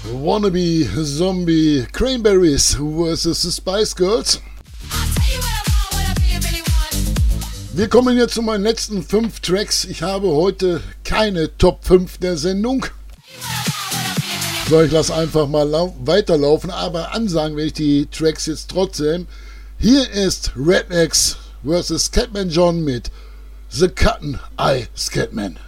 Wannabe Zombie Cranberries vs. The Spice Girls. Wir kommen jetzt zu meinen letzten 5 Tracks. Ich habe heute keine Top 5 der Sendung. So, ich lasse einfach mal weiterlaufen, aber ansagen werde ich die Tracks jetzt trotzdem. Hier ist Rednecks vs. Scatman John mit The Cotton Eye Scatman.